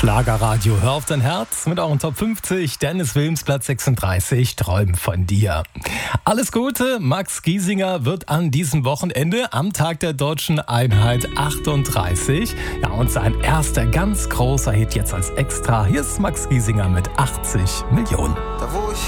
Schlagerradio, hör auf dein Herz mit euren Top 50. Dennis Wilms, Platz 36, Träum von dir. Alles Gute, Max Giesinger wird an diesem Wochenende am Tag der Deutschen Einheit 38. Ja, und sein erster ganz großer Hit jetzt als Extra. Hier ist Max Giesinger mit 80 Millionen.